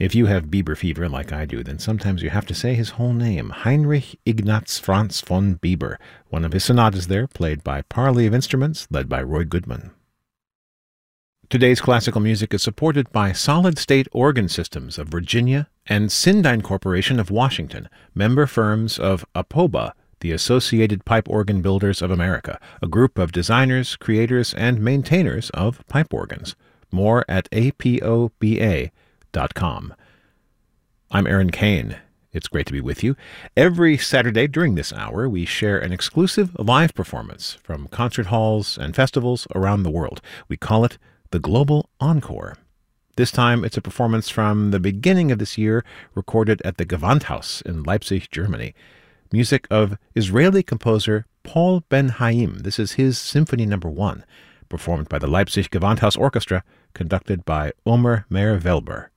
If you have Bieber fever like I do, then sometimes you have to say his whole name, Heinrich Ignaz Franz von Bieber. One of his sonatas there, played by Parley of Instruments, led by Roy Goodman. Today's classical music is supported by Solid State Organ Systems of Virginia and Sindyne Corporation of Washington, member firms of APOBA, the Associated Pipe Organ Builders of America, a group of designers, creators, and maintainers of pipe organs. More at apoba.com. I'm Aaron Kane. It's great to be with you. Every Saturday during this hour, we share an exclusive live performance from concert halls and festivals around the world. We call it the Global Encore. This time, it's a performance from the beginning of this year, recorded at the Gewandhaus in Leipzig, Germany. Music of Israeli composer Paul Ben-Haim. This is his Symphony No. 1, performed by the Leipzig Gewandhaus Orchestra, conducted by Omer Meir-Welber.